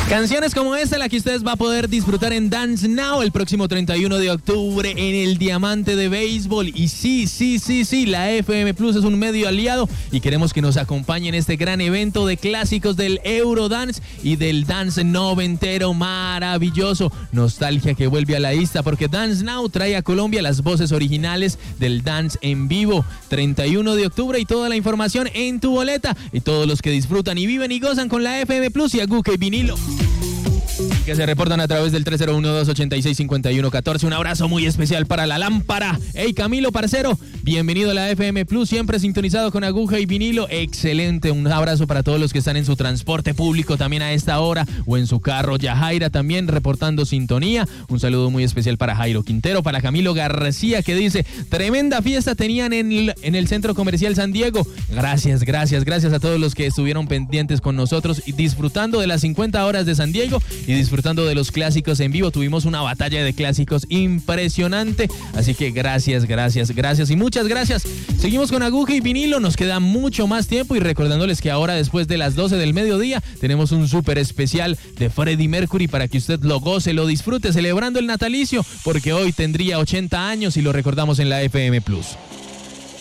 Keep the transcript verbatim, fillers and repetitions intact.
Canciones como esta, la que ustedes va a poder disfrutar en Dance Now el próximo treinta y uno de octubre en el Diamante de Béisbol. Y sí, sí, sí, sí, la F M Plus es un medio aliado y queremos que nos acompañen en este gran evento de clásicos del Eurodance y del dance noventero maravilloso. Nostalgia que vuelve a la isla porque Dance Now trae a Colombia las voces originales del dance en vivo. treinta y uno de octubre y toda la información en tu boleta. Y todos los que disfrutan y viven y gozan con la F M Plus y Aguja y Vinilo, que se reportan a través del tres cero uno, dos ocho seis, cinco uno uno cuatro. Un abrazo muy especial para la lámpara. Hey Camilo, parcero, bienvenido a la F M Plus, siempre sintonizado con Aguja y Vinilo. Excelente, un abrazo para todos los que están en su transporte público también a esta hora o en su carro. Yajaira también reportando sintonía. Un saludo muy especial para Jairo Quintero, para Camilo García, que dice: tremenda fiesta tenían en el, en el Centro Comercial San Diego. Gracias, gracias, gracias a todos los que estuvieron pendientes con nosotros y disfrutando de las cincuenta horas de San Diego y disfrutando de los clásicos en vivo. Tuvimos una batalla de clásicos impresionante, así que gracias, gracias, gracias y muchas gracias. Seguimos con Aguja y Vinilo, nos queda mucho más tiempo y recordándoles que ahora después de las doce del mediodía tenemos un súper especial de Freddie Mercury para que usted lo goce, lo disfrute celebrando el natalicio, porque hoy tendría ochenta años y lo recordamos en la F M Plus.